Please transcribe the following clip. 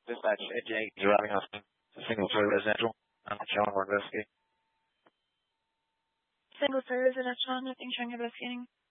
Dispatch at Jake driving off to single story residential. I'm showing we're investigating. Single story residential, nothing showing investigating.